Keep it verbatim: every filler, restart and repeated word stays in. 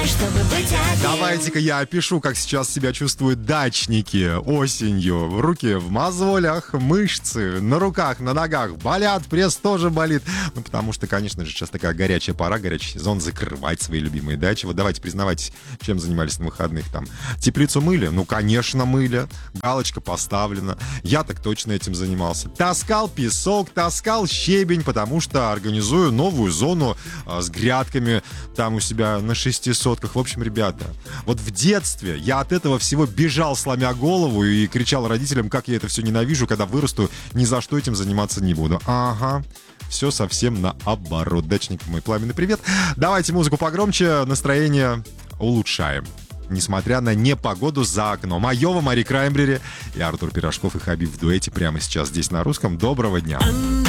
чтобы быть один. Давайте-ка я опишу, как сейчас себя чувствуют дачники осенью. Руки в мозолях, мышцы на руках, на ногах болят, пресс тоже болит. Ну, потому что, конечно же, сейчас такая горячая пора, горячий сезон, закрывать свои любимые дачи. Вот давайте признавайтесь, чем занимались на выходных там. Теплицу мыли? Ну, конечно, мыли. Галочка поставлена. Я так точно этим занимался. Таскал песок, таскал щебень, потому что организую новую зону а, с грядками там у себя на шестисотках. В общем, ребята, вот в детстве я от этого всего бежал, сломя голову, и кричал родителям, как я это все ненавижу, когда вырасту, ни за что этим заниматься не буду. Ага. Все совсем наоборот. Дачник, мой пламенный привет. Давайте музыку погромче, настроение улучшаем. Несмотря на непогоду за окном. Айова, Мари Краймбрери и Артур Пирожков и Хабиб в дуэте прямо сейчас здесь на русском. Доброго дня.